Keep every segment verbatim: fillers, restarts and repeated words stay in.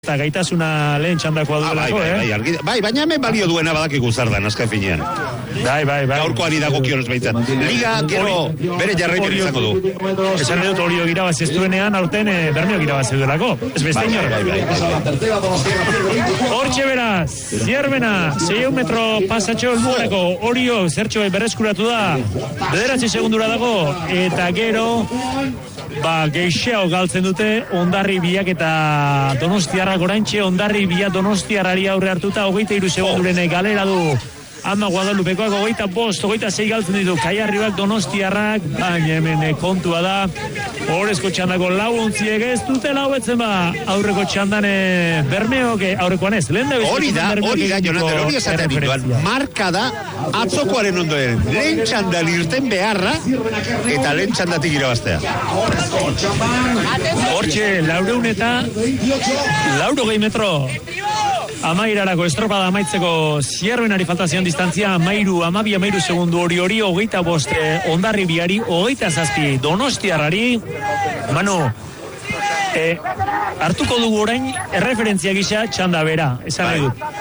Eta gaitasuna lehen txandakoa duelako, ah, bai, bai, eh? bai, bai, baina hemen balio duena badakigu zer da, azken finean. Bai, bai, bai. Gaurkoari dagokionez baitzat. Liga, gero, bere jarraipen izango du. Esan dut Orio irabazi ez duenean, aurten eh, Bermeok irabazi duelako. Ez beste inor. Bai, bai, bai. Hortxe beraz, zierbena, seiehun metro pasatxo helbuareko Orio zertxo berreskuratu da, bederatzi segundura dago, eta gero, ba, geixeago galtzen dute, Ondarri biak eta Donostiarrak oraintxe, Ondarri bia Donostiarrari aurre hartuta, hogeita hiru segunduren galera du. Ama Guadalupekoak hogeita bost, hogeita sei galtzen ditu, Kaiarribak Donostiarrak, baina hemen kontua da, horrezko txandako lau ontziek ez dute lau betzen ba, aurreko txandane Bermeok, aurrekoan ez, lehen da hori da, hori da, Jonater, hori esaten dituan, marka da, atzokoaren ondoen, lehen txandan irten beharra, eta lehen txandatik irabaztea. Hortxe, laureun eta lauro gehi metro. Amairarako estropada amaitzeko zierbenari faltazion distantzia, amairu, amabi, amairu segundu hori hori, hogeita bostre, Ondarri biari, hogeita zazpi, Donostiarrari, Manu, eh, hartuko dugu orain, erreferentzia gisa txanda bera, esan nahi dut.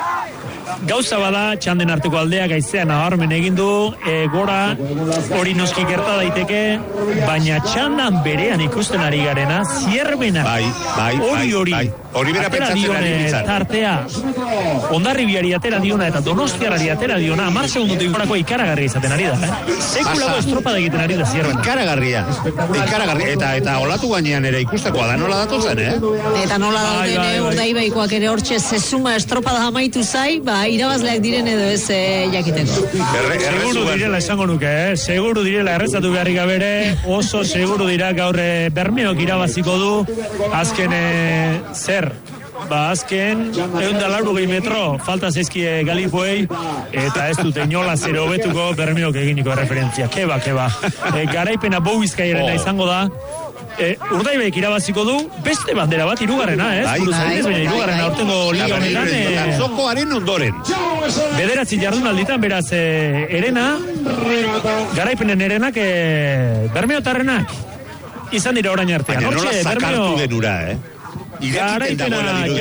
Gauza bada, txanden arteko aldeak aizean nabarmen egin du, e, gora hori noski gerta daiteke, baina txandan berean ikusten ari garena, zierbena, bai, bai, hori hori, bai, hori bera pentsatzen ari nintzen. Tartea, Ondarri biari atera diona eta Donostiarrari atera diona, amar segundutik gorako ikaragarria izaten ari da, eh? Sekulako estropada egiten ari da zierbena. Ikaragarria, ikaragarria, eta, eta olatu gainean ere ikustekoa da, nola datotzen, eh? Eta nola dauden, eh, Urdaibaikoak ere hortxe zezuma estropada amaitu zai, ba, irabazleak diren edo ez eh, jakiteko. Erre, seguru direla esango nuke, eh? Seguru direla errezatu beharrik abere, oso seguru dira gaur eh, Bermeok irabaziko du, azken eh, zer, ba azken ehun eta laurogei metro falta zaizkie Galipoei, eta ez dute inola zero hobetuko Bermeok eginiko referentzia. Keba, keba. E, garaipena Bou Bizkaiarena oh. izango da. E, Urdaibaik irabaziko du, beste bandera bat, hirugarrena, eh? Bai, bai, baina hirugarrena aurtengo liga honetan. Zokoaren ondoren. Bederatzi jardunalditan, beraz, eh, erena, garaipenen erenak, eh, Bermeotarrenak, izan dira orain artean. Baina nola zakartu denura, eh? Garaipena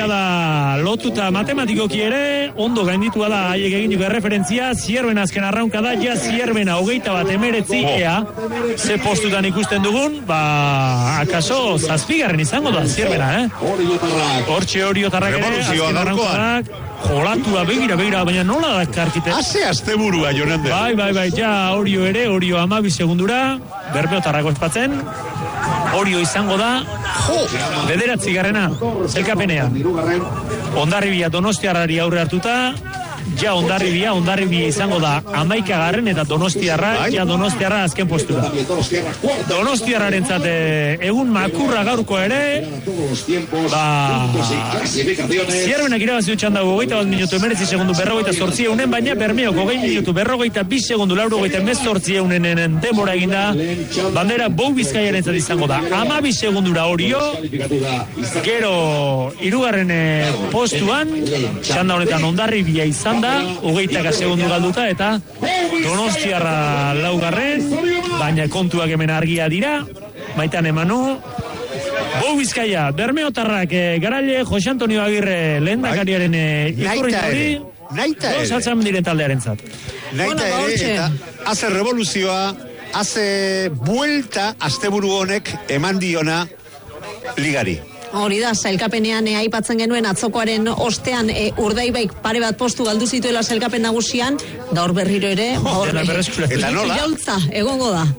jada lotuta matematikoki ere, ondo gainditua da haiek eginiko erreferentzia, zierben azken arraunka da, ja zierbena hogeita bat emeretzi, ea, ze postutan ikusten dugun, ba, akaso zazpigarren izango da zierbena, eh? Hortxe Oriotarrak ere, azken arraunkadak, jolatua begira, begira, baina nola da karkite? Haze asteburua, Jonander. Bai, bai, bai, ja Orio ere, Orio amabi segundura, Bermeotarrako espatzen, Orio izango da, jo, bederatzi garrena, zelkapenea. Ondarri bia Donostiarrari aurre hartuta, ja Ondarri bia, Ondarri bia izango da amaika garren eta Donostiarra, ja Donostiarra azken postura. Donostiarraren zate, egun makurra gaurko ere, ba, zierbenak irabazi dutxan dago, hogeita bat minutu emeretzi segundu, berrogeita zortzi eunen, baina Bermeok hogei minutu, berrogeita bi segundu, laurogeita emezortzi eunen demora eginda, bandera Bou Bizkaiaren zat izango da, amabi segundura Orio, gero, irugarren postuan, txanda honetan Ondarri bia izan da, hogeitaka segundu galduta, eta Donostiarra laugarren, baina kontuak hemen argia dira, Maitan Emanu, Bou Bizkaia, Bermeotarrak, eh, garaile, Jose Antonio Agirre, lehendakariaren eh, ikurri hori, naita ere, saltzan diren taldearen zat. naita ere, eta haze revoluzioa, haze buelta asteburu honek eman diona ligari. Hori da, sailkapenean e, aipatzen genuen atzokoaren ostean e, Urdaibaik pare bat postu galdu zituela sailkapen nagusian, gaur berriro ere, hor, eta nola? Iraultza, egongo da.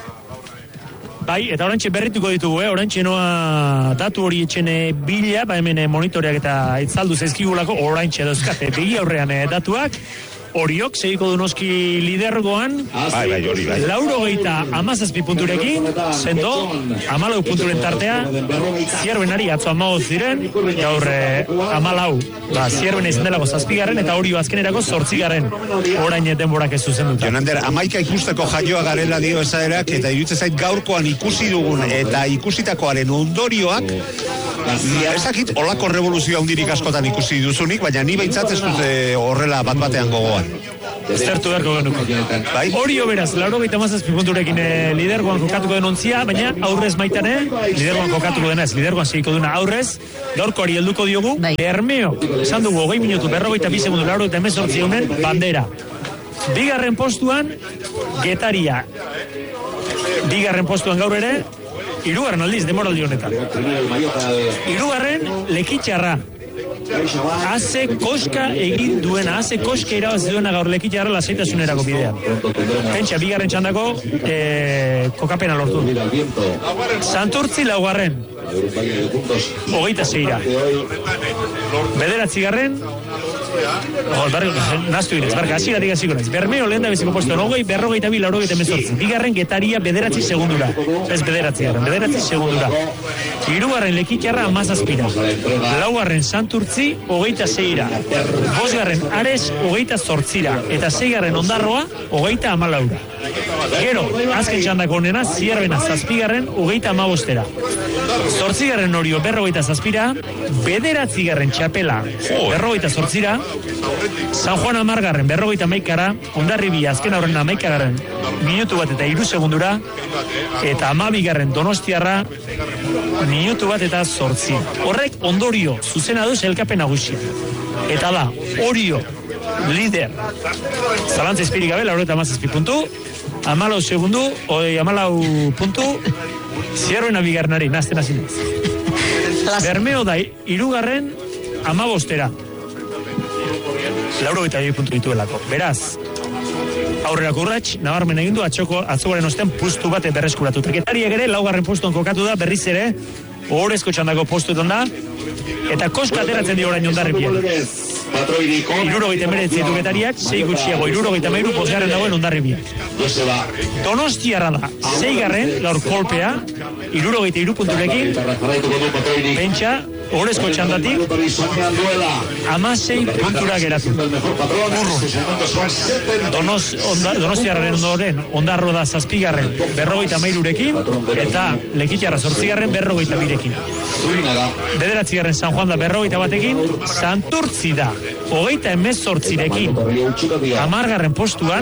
Bai, eta orantxe berrituko ditugu, eh? Orantxe noa datu hori etxene bila, ba hemen monitoreak eta itzaldu zezkigulako, orantxe dauzkate, begi aurrean eh, datuak, Oriok segiko du noski lidergoan, bai, bai, hori bai. Lauro geita amazazpi punturekin, sendo, amalau punturen tartea, zierbenari atzo amagoz ziren, gaur eh, amalau, ba, zierbena izan delako zazpigarren, eta Orio azkenerako zortzigarren, orain denborak ez zuzen dut. Jonander, amaika ikusteko jaioa garela dio esaerak, eta iruditzen zait gaurkoan ikusi dugun, eta ikusitakoaren ondorioak, ezakit, olako revoluzioa hundirik askotan ikusi duzunik, baina ni behintzat ez dute horrela bat batean gogoan. Zertu beharko genuko. Bai? Orio beraz, laurogeita hamazazpi punturekin eh, lidergoan kokatuko den ontzia, baina aurrez maitane, lidergoan kokatuko denaz, lidergoan segiko duna aurrez, gaurkoari helduko diogu, bai. Bermeo, esan dugu, hogei minutu, berrogeita bi segundu, laurogeita hemezortzi eunen, bandera. Bigarren postuan, Getaria. Bigarren postuan gaur ere, hirugarren aldiz, demoraldi honetan. Hirugarren, Lekitxarra. Haze koska egin duena, haze koska irabazi duena gaur Lekitxarra lasaitasunerako bidean. Pentsa, bigarren txandako eh, kokapena lortu. Santurtzi laugarren, hogeita zeira. Bederatzi garren, oh, barri, naztu inez, barka, hasigatik hasiko naiz. Bermeo lehen da beziko postuan, hogei, berrogeita bi, laurogeita hemezortzi. Bigarren Getaria bederatzi segundura. Ez bederatzi garren, bederatzi segundura. Hirugarren Lekitxarra hamazazpira. Laugarren Santurtzi, hogeita zeira. Bosgarren Ares, hogeita zortzira. Eta zeigarren Ondarroa, hogeita hamalaura. Gero, azken txandako honena, Zierbena zazpigarren, hogeita hamabostera. Zortzigarren Orio, berrogeita zazpira. Bederatzigarren Txapela, berrogeita zortzira. San Juan amargarren, berrogeita maikara. Hondarribi azken aurren amaikagarren, minutu bat eta hiru segundura. Eta amabigarren Donostiarra, minutu bat eta zortzi. Horrek ondorio zuzena du sailkapen nagusia. Eta da, Orio, lider. Zalantza izpirik gabe, laurogeita hamazazpi puntu. Amalau segundu, oi, amalau puntu. Zierbena bigarrenari, nazten azinez. Bermeo da, hirugarren amabostera. Laurogeita bi puntu dituelako. Beraz, aurrerako urrats, nabarmen egin du atxoko atzogaren ostean pustu bat berreskuratu. Getaria ere laugarren postuan kokatu da, berriz ere, ohorezko txandako postuetan da, eta koska ateratzen dio orain Hondarribian. Hirurogeita hemeretzi ditu Getariak, sei gutxiago, hirurogeita hamairu posgarren dagoen Hondarribian. Donostiarra da, seigarren, gaur kolpea, hirurogeita hiru punturekin, pentsa, ohorezko txandatik, hamasei puntura geratu. Donos, onda, Donostiarraren ondoren, Ondarro da zazpigarren, berrogeita hamairurekin, eta Lekitxarra zortzigarren, berrogeita birekin. Bederatzigarren San Juan da berrogeita batekin, Santurtzi da, hogeita hemezortzirekin, hamargarren postuan,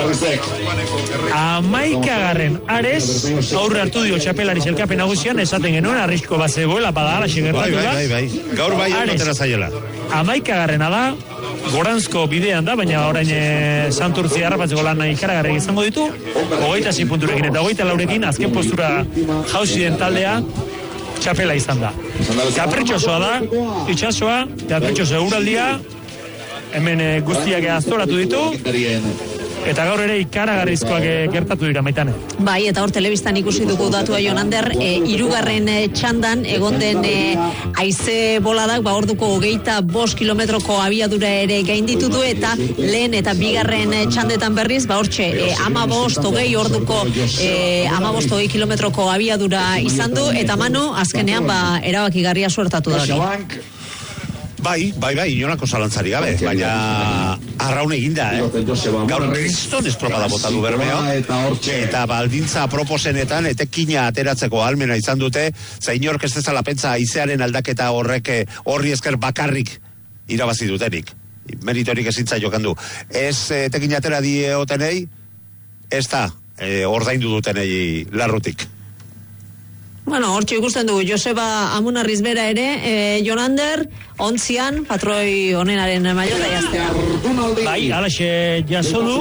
hamaikagarren Ares, aurre hartu dio txapelari sailkapen nagusian, esaten genuen, arrisko bat zegoela, bada ala xegertatu da. Bai, bai, bai. Gaur bai egotera zaiela. Hamaikagarrena da, Goranzko bidean da, baina orain e, Santurtzi harrapatzeko lan ikaragarri izango ditu, hogeita sei punturekin eta hogeita laurekin, azken postura jauzi den taldea, txapela izan da. Kapritxosoa da, itxasoa, kapritxoso euraldia, hemen e, guztiak aztoratu ditu, eta gaur ere ikaragarrizkoak gertatu dira maitane. Bai, eta hor telebistan ikusi dugu datua Jonander, e, irugarren e, txandan, egon den e, aize boladak, ba orduko hogeita bost kilometroko abiadura ere gainditu du, eta lehen eta bigarren e, txandetan berriz, ba hortxe, e, ama bost, hogei orduko, e, ama bost, hogei kilometroko abiadura izan du, eta Manu, azkenean, ba, erabakigarria suertatu da hori. Bai, bai, bai, inonako zalantzari gabe, baina arraun eginda, eh? Gaur kriston estropada bota du Bermeo, eta baldintza proposenetan etekina ateratzeko almena izan dute, zainork ez dezala pentsa haizearen aldaketa horrek horri esker bakarrik irabazi dutenik. Meritorik ezintza jokandu. Ez etekina atera diotenei, ez da, e, ordaindu dutenei larrutik. Bueno, hortxe ikusten dugu, Joseba Amunarriz bera ere, e, Jonander, ontzian, patroi honenaren mailota jaztea. Bai, alaxe jaso du,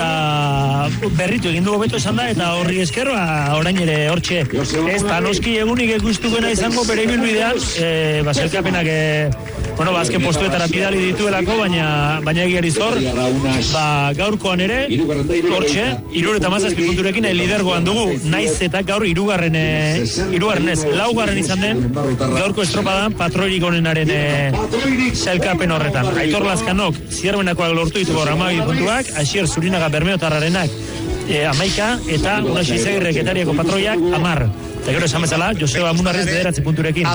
eta berritu egin dugu beto esan da, eta horri eskerra, orain ere hortxe, ez da noski egunik ikustuko izango bere ibilbidean, e, baselkapenak, e, bueno, bazken postuetara pidali dituelako, baina baina egiari zor, ba, gaurkoan ere, hortxe, irure eta mazazpi punturekin, lidergoan dugu, naiz eta gaur irugarren, irugarren ez, laugarren izan den, gaurko estropadan, patroirik honenaren e, sailkapen horretan. Aitor Lazkanok, Zierbenakoak lortu ditu gaur hamabi puntuak, Asier Zurinaga Bermeotarrarenak e, amaika, eta Unaxi Zegirrek Getariako patroiak amar. eta gero esan bezala, Joseba Munarriz bederatzi punturekin.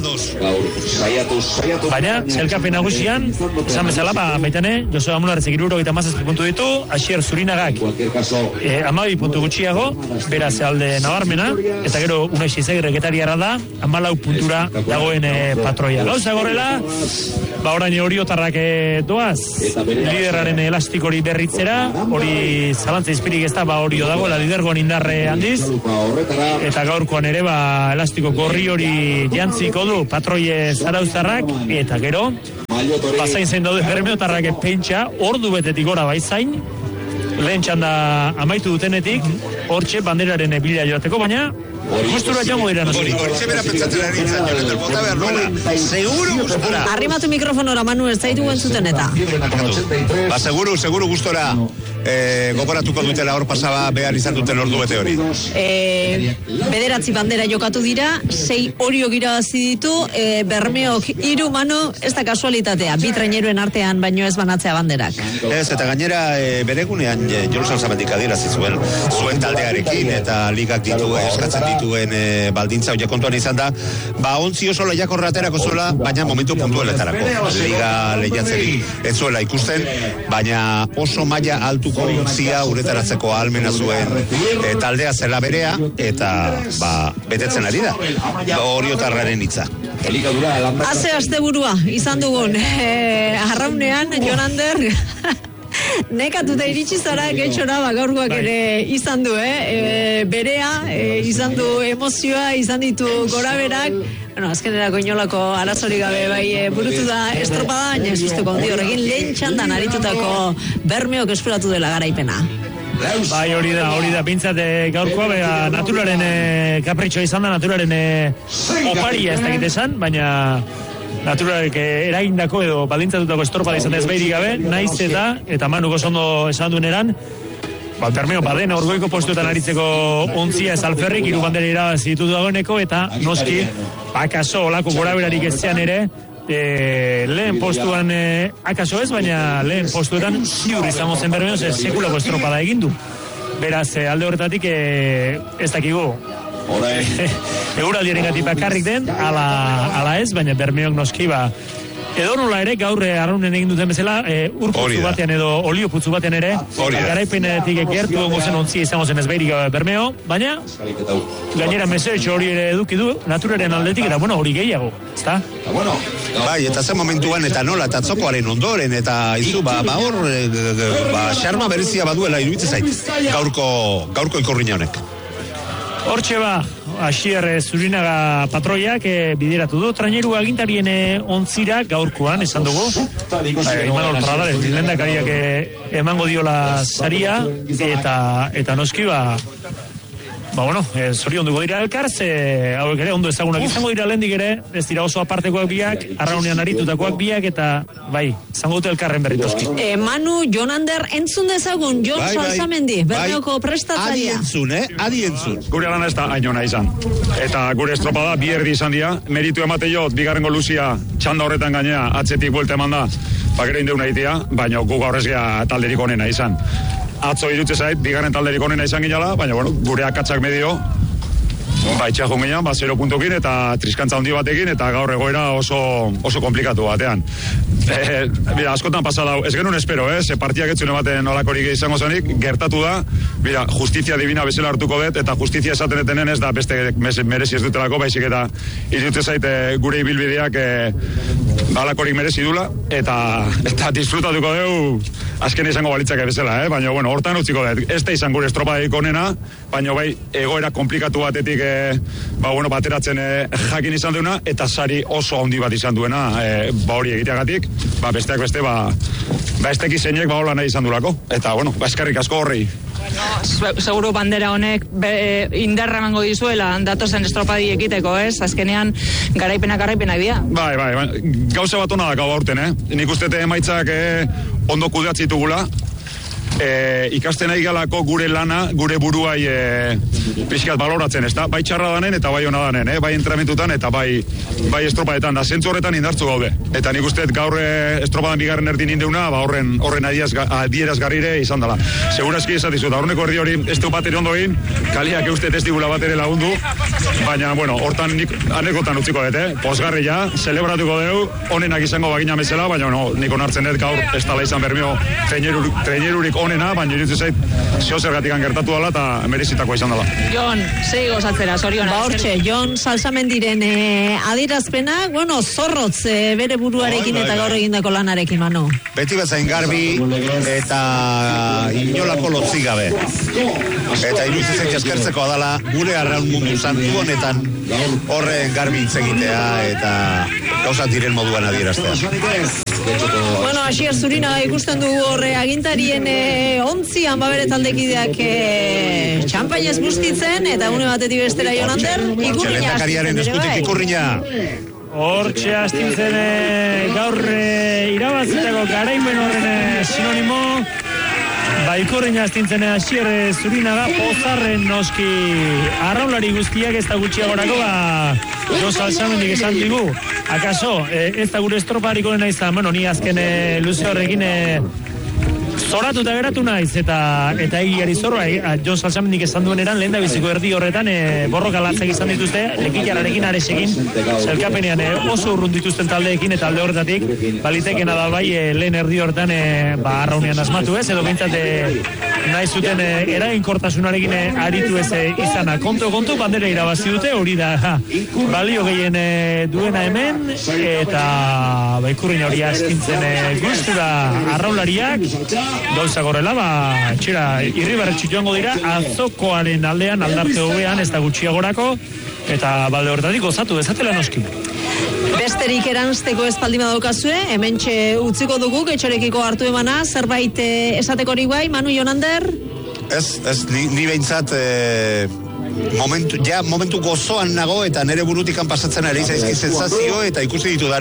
Baina, zelkapen nagusian, esan bezala, ba, baitane, Joseba Munarriz hirurogeita hamazazpi puntu ditu, Asier Zurinagak eh, hamabi puntu gutxiago, beraz alde nabarmena, eta gero Unai Xizegirre getariara da, hamalau puntura dagoen eh, patroia. Gauza gorrela, ba orain oriotarrak eh, doaz, liderraren elastikori berritzera, hori zalantza izpirik ez da, ba orio dago, la lidergoan indarre handiz, eta gaurkoan ere, ba elastiko gorri hori jantziko du patroie zarauztarrak, eta gero, bazain zein daude bermeotarrak pentsa, ordu betetik gora baizain, lehen txanda amaitu dutenetik, hortxe banderaren bila joateko, baina gustura jango dira noski. Hortxe bera pentsatzen ari izan, Joneter, bota behar nola. Seguro gustora. Arrimatu mikrofonora, Manu, ez zaitu entzuten eta. Ba, seguro, seguro gustora eh, gogoratuko dutela hor pasaba behar izan duten ordu bete hori. Eh, bederatzi bandera jokatu dira, sei orio irabazi ditu, eh, Bermeok hiru, Manu, ez da kasualitatea, bi traineruen artean baino ez banatzea banderak. Ez, eta gainera e, beregunean e, Jolsan Zamatik adierazi zuen zuen taldearekin eta ligak ditu eskatzen dituen e, baldintza horiek kontuan izan da, ba ontzi oso lehiakorra aterako zuela, baina momentu puntueletarako. Liga lehiatzerik ez zuela ikusten, baina oso maila altuko ontzia uretaratzeko ahalmena zuen e, taldea zela berea, eta ba, betetzen ari da, oriotarraren hitza. Haze asteburua izan dugun, eh, arraunean, Jonander, nekatuta iritsi zara getxora, ba, gaurkoak ere izan du, eh? E, berea, e, izan du emozioa, izan ditu goraberak, bueno, azkenerako inolako arazori gabe bai e, burutu da estropada, baina ez usteko ondi horrekin lehen txandan aritutako Bermeok eskuratu dela garaipena. Bai, hori da, hori da, pintzat gaurkoa, bera, naturaren e, kapritxoa izan da, naturaren e, oparia ez dakit esan, baina naturalek eragindako edo baldintzatutako estropada izan ez behirik gabe, naiz eta, eta Manu gozondo esan duen eran, ba, Bermeo badena orgoiko postuetan aritzeko ontzia ez alferrik, hiru bandera irabazi ditu dagoeneko, eta noski, akaso olako goraberarik ezean ere, e, lehen postuan, e, akaso ez, baina lehen postuetan ziur izango zen Bermeo, ze sekulako estropada egindu. Beraz, e, alde horretatik e, ez dakigu, eguraldiaren gati bakarrik den, ala, ala ez, baina Bermeok noski ba, edo nola ere, gaur arraunen egin duten bezala, e, urputzu batean edo olioputzu batean ere, garaipenetik gertu ongo zen ontzia izango zen ezbeirik Bermeo, baina gainera mesetxo hori ere eduki du, naturaren aldetik, eta bueno, hori gehiago, ezta? Bai, eta zen momentuan, eta nola, eta tzokoaren ondoren, eta izu, ba, ba hor, ba, xarma berezia baduela iruditzen zait, gaurko, gaurko ikorrina honek. Hortxe ba, Asier Zurinaga patroiak e, bideratu du, traineru agintarien ontzira gaurkoan, esan dugu. E, Imanol Pradales, lehendakariak e, emango diola saria, eta, eta noski ba, ba bueno, e, zori onduko dira elkar, ze hauek ere ondo ezagunak izango dira lehendik ere, ez dira oso apartekoak biak, arraunean aritutakoak biak, eta bai, izango dute elkarren berritoski. E, Manu, Jonander, entzun dezagun, Jon bai, Salzamendi, bai, Bermeoko prestatzaia. Adi entzun, eh? Adi entzun. Gure lana ez da ainona izan. Eta gure estropada bi erdi izan dira, meritu emate jot, bigarrengo luzia, txanda horretan gainea, atzetik buelte eman da, bakero indeuna itia, baina gu gaur ez gea talderik onena izan. Atzo irutze zait, bigarren talderik onena izan ginala, baina bueno, gure akatsak medio, ba, itxakon ginean, ba, zero puntokin eta triskantza handi batekin, eta gaur egoera oso, oso komplikatu batean. E, mira, askotan pasada, ez genuen espero, eh? Ze partiak etzune baten olakorik izango zenik, gertatu da, mira, justizia divina bezala hartuko dut, eta justizia esaten etenen ez da beste merezi ez dutelako, baizik eta irutze zaite gure ibilbideak e, alakorik merezi dula, eta, eta disfrutatuko dugu azken izango balitzak bezala, eh? Baina, bueno, hortan utziko dut, ez da izan gure estropadik onena, baina bai, egoera komplikatu batetik e, ba, bueno, bateratzen e, jakin izan duena, eta sari oso handi bat izan duena, e, ba hori egiteagatik, ba besteak beste, ba, ba ez teki zeinek ba hola nahi izan duelako, eta bueno, ba eskerrik asko horrei. Bueno, seguru bandera honek be, indarra emango dizuela datozen estropadi ekiteko, ez? Azkenean garaipenak garaipenak dira. Bai, bai, bai, gauza bat hona da gau aurten, eh? Nik ustete emaitzak eh, ondo kudeatzi ditugula, e, ikasten ari galako gure lana, gure buruai e, pixkat baloratzen, ez da? Bai txarra danen eta bai ona danen, eh? Bai entrenamentutan eta bai, bai estropadetan, da zentzu horretan indartzu gaude. Eta nik uste gaur e, estropadan bigarren erdin indeuna, ba horren, horren adierazgarrire izan dela. Segurazki esatizu, da horneko erdi hori ez du bateri ondo egin, kaliak euste testigula batere lagundu, baina, bueno, hortan nik anekotan utziko dut, eh? Posgarri ja, celebratuko dugu, honenak izango bagina bezala, baina, no, nik onartzen dut gaur ez tala izan Bermeo treinerurik onena, baina iruditzen zait zeo zergatikan gertatu dela eta merezitako izan dela. Jon, zei gozatzera, zoriona. Ba hortxe, Jon Salsamendiren eh, adirazpenak, bueno, zorrotz eh, bere buruarekin eta gaur egindako lanarekin, Manu. Beti bezain garbi eta inolako lotzi gabe. Eta iruditzen zait eskertzeko dela gure arraun mundu santu honetan horren garbi hitz egitea eta gauzak diren moduan adieraztea. Bueno, Asier Zurina ikusten dugu horre agintarien eh, ontzian babere taldekideak eh, txampainez bustitzen eta une batetik bestera Jonander ikurriña Lehendakariaren eskutik ikurriña. Hortxe astintzen e, gaur e, irabazitako garaimen horren e, sinonimo. Ba, ikurriña astintzen Asier Zurina da, pozarren noski arraulari guztiak ez da gutxiagorako, ba, Jo Salsamendik esan digu. Akaso, e, ez da gure estroparik horrena izan, bueno, ni azken e, luze horrekin e, zoratu eta geratu naiz, eta eta egiari zorroa, e, Jo Salsamendik esan duen eran, lehen da biziko erdi horretan, e, borroka latzak izan dituzte, lekillararekin aresekin, zelkapenean e, oso urrun dituzten taldeekin, eta alde horretatik, balitekena da bai, e, lehen erdi horretan, e, ba, arraunean asmatu ez, edo bintzat, e, nahi zuten e, eraginkortasunarekin e, aritu ez e, izana. Kontu, kontu, bandera irabazi dute, hori da, ha, balio gehien e, duena hemen, eta ba, ikurriña hori astintzen e, guztura arraulariak, gauza gorrela, ba, txera, irribarretxu joango dira, azokoaren aldean, aldarte hobean, ez da gutxiagorako, eta balde horretatik gozatu dezatela noski. Besterik eranzteko espaldima daukazue, hementxe utziko dugu, getxorekiko hartu emana, zerbait eh, esateko hori bai, Manu Jonander? Ez, ez, ni, ni behintzat e, momentu, ja momentu gozoan nago eta nere burutikan pasatzen ari zaizki sensazio eta ikusi ditudan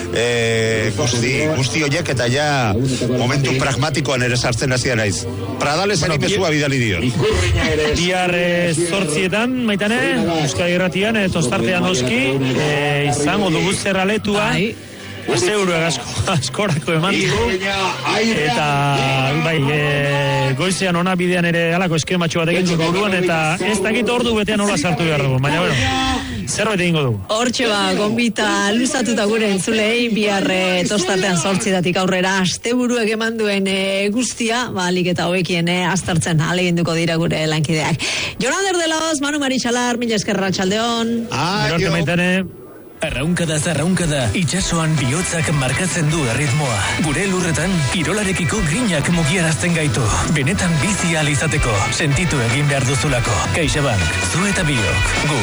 e, guzti, guzti horiek eta ja momentu pragmatikoan ere sartzen hasi naiz. Pradales eri mesua bidali dio. Bihar e, zortzietan, maitane, Euskadi Irratian, e, tostartean noski, e, izango dugu zerraletua. Beste euroak asko, askorako eman dugu. Eta, bai, e, goizean ona bidean ere alako eskematxo bat egin buruan, eta ez dakit ordu betean hola sartu behar dugu. Baina, bueno, zerbait egingo dugu. Hortxe ba, gombita luzatuta gure entzulei, bihar e, tostartean zortzidatik aurrera asteburuek eman duen e, guztia, ba, alik eta hoekien e, astartzen aleginduko dira gure lankideak. Jonander de Laoz, Manu Maritxalar, mila eskerra txaldeon. Adio. Maitane. Arraunkada zarraunkada, itxasoan bihotzak markatzen du erritmoa. Gure lurretan, kirolarekiko grinak mugiarazten gaitu. Benetan bizi ahal izateko, sentitu egin behar duzulako. CaixaBank, zu eta biok, gu.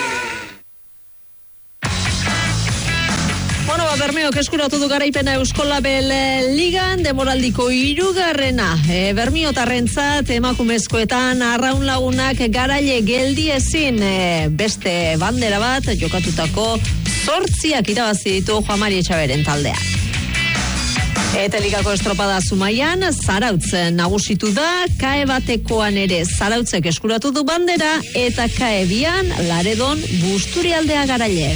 Bueno, ba, Bermeok eskuratu du garaipena Euskolabel Ligan, demoraldiko hirugarrena. E, Bermiotarrentzat emakumezkoetan arraun lagunak garaile geldi ezin e, beste bandera bat jokatutako zortziak irabazi ditu Juan Mari Etxaberen taldeak. Eta ligako estropada Zumaian, Zarautz nagusitu da, kae batekoan ere Zarautzek eskuratu du bandera, eta kae bian Laredon Busturialdea garaile.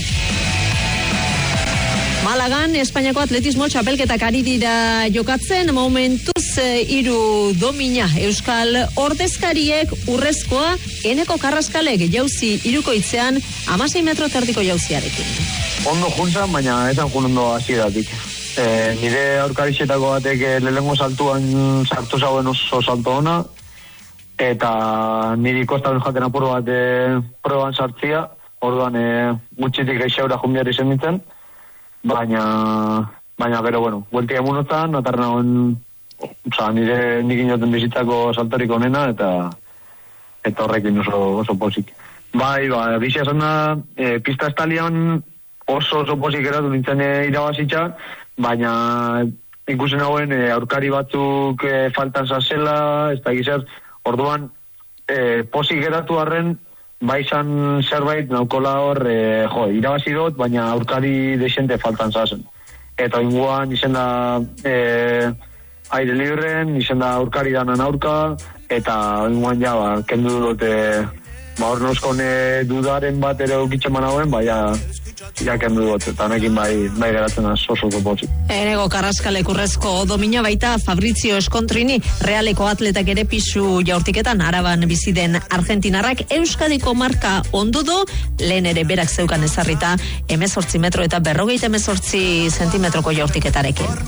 Malagan, Espainiako atletismo txapelketak ari dira jokatzen, momentuz hiru domina Euskal ordezkariek urrezkoa Eneko Karraskalek jauzi hirukoitzean hamasei metro terdiko jauziarekin. Ondo juntzan, baina etan jun ondo hasieratik. E, nire aurkarixetako batek lehengo saltuan sartu zauen oso salto ona, eta niri kostan jaten apur bat e, proban sartzia, orduan e, gutxitik eixaura junbiar izan nintzen, baina, baina, pero bueno, buelti emunotan, natarra nagoen, oza, nire nik inoten bizitzako saltorik onena, eta eta horrekin oso, oso posik. Bai, ba, gizia esan da, e, pista estalian oso oso posik eratu nintzen e, irabazitza, baina ikusen hauen e, aurkari batzuk e, faltan zazela, ez da gizar, orduan, e, posik eratu arren, bai izan zerbait, naukola hor, e, jo, irabazi dut, baina aurkari desente faltan zazen. Eta inguan izen da e, aire libren, izen da aurkari danan aurka, eta inguan ja, ba, kendu dute, ba, hor noskone dudaren bat ere ukitzen managoen, ba, ja, ja kendu dut, eta nekin bai, bai geratzen az oso pozik. Enego Karraskale kurrezko domina baita Fabrizio Eskontrini, Realeko atletak ere pisu jaurtiketan Araban bizi den Argentinarrak Euskadiko marka ondu du, lehen ere berak zeukan ezarrita hemezortzi metro eta berrogeita hemezortzi zentimetroko jaurtiketarekin.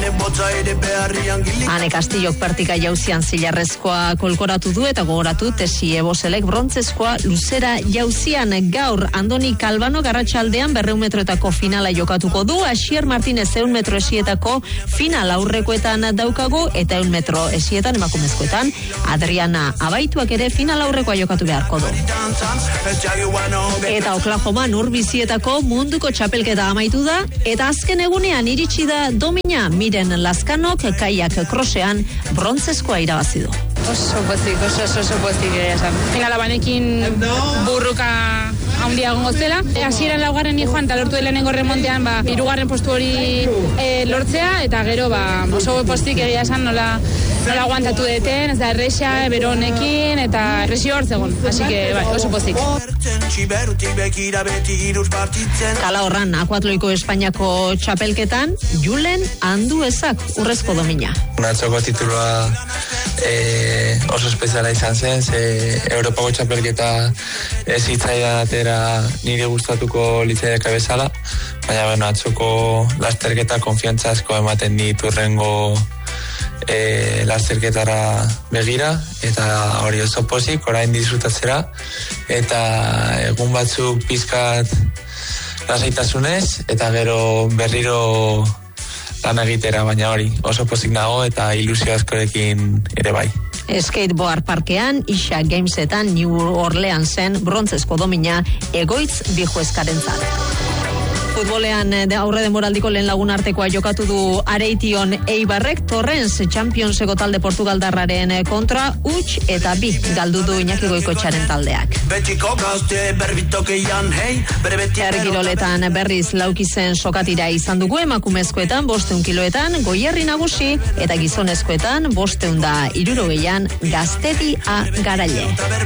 Ane Castillok pertika jauzian zilarrezkoa kolkoratu du eta gogoratu Tesi Eboselek brontzezkoa luzera jauzian. Gaur Andoni Kalbano garratxaldean berreun metroetako finala jokatuko du, Asier Martinez eun metro esietako final aurrekoetan daukagu eta eun metro esietan emakumezkoetan Adriana Abaituak ere final aurrekoa jokatu beharko du. Eta Oklahoma urbizietako munduko txapelketa amaitu da eta azken egunean iritsi da domina. Miren Lazkanok kaiak krosean brontzezkoa irabazi du. Oso pozik, oso oso, oso pozik esan. Finala banekin burruka handia gongo zela. E, hasieran laugarren joan eta lortu lehenengo remontean ba, hirugarren postu hori e, lortzea eta gero ba, oso pozik egia esan nola, nola aguantatu deten, ez da erresa, beronekin eta erresio hor zegoen. Así que bai, oso pozik. Kala horran, akuatloiko Espainiako txapelketan, Julen Anduezak urrezko domina. Atxoko titulua e, oso espeziala izan zen, ze Europako txapelketa ez hitzaidan atera nire gustatuko litzaideka bezala, baina bueno, atxoko lasterketa konfiantza asko ematen dit urrengo e, lasterketara begira, eta hori oso pozik, orain disfrutatzera, eta egun batzuk pizkat lasaitasunez, eta gero berriro lan egitera, baina hori oso pozik nago eta ilusio askorekin ere bai. Skateboard parkean, Isha Gamesetan New Orleansen brontzezko domina Egoitz Bijueskarentzat. Futbolean aurre denboraldiko lehen lagun artekoa jokatu du Areition Eibarrek Torrens Championseko talde portugaldarraren kontra huts eta bi galdu du Iñaki Goikoetxearen taldeak. Ergiroletan berriz laukizen sokatira izan dugu emakumezkoetan bosteun kiloetan Goierri nagusi eta gizonezkoetan bosteun da hirurogeian Gaztedi A Garaile.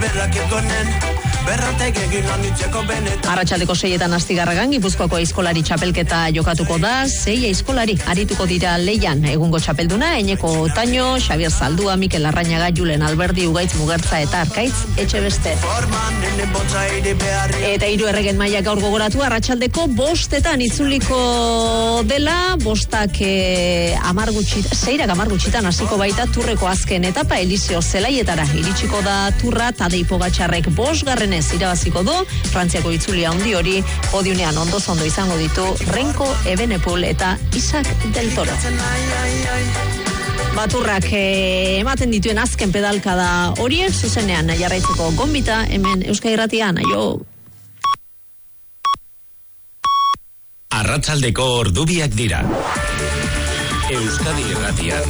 Arratsaldeko seietan Astigarragan Gipuzkoako aizkolari txapelketa jokatuko da, sei aizkolari arituko dira leian. Egungo txapelduna Eneko Otaño, Xabier Zaldua, Mikel Arrañaga, Julen Alberdi, Ugaitz Mugertza eta Arkaitz Etxebeste. Eta hiru erregen maila gaur gogoratu arratsaldeko bostetan itzuliko dela, bostak eh, amar gutxit, seirak amar gutxitan hasiko baita turreko azken etapa Eliseo Zelaietara. Iritsiko da turra Tadei Pogačarrek bosgarren irabaziko du, Frantziako itzulia handi hori podiunean ondoz ondo izango ditu Renko Ebenepul eta Isaac del Toro. Baturrak eh, ematen dituen azken pedalkada horiek zuzenean jarraitzeko gonbita hemen Euskadi Irratian, aio. Arratsaldeko ordubiak dira. Euskadi Irratian